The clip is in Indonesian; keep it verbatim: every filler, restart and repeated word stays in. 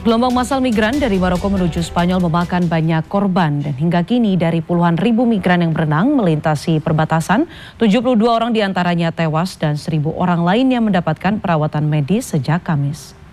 Gelombang massal migran dari Maroko menuju Spanyol memakan banyak korban dan hingga kini dari puluhan ribu migran yang berenang melintasi perbatasan, tujuh puluh dua orang diantaranya tewas dan seribu orang lainnya mendapatkan perawatan medis sejak Kamis.